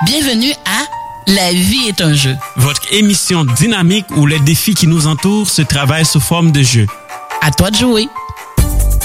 Bienvenue à La vie est un jeu. Votre émission dynamique où les défis qui nous entourent se travaillent sous forme de jeu. À toi de jouer.